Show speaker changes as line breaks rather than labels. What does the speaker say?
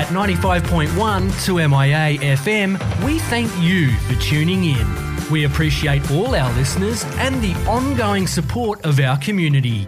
95.1 to MIA FM, we thank you for tuning in. We appreciate all our listeners and the ongoing support of our community.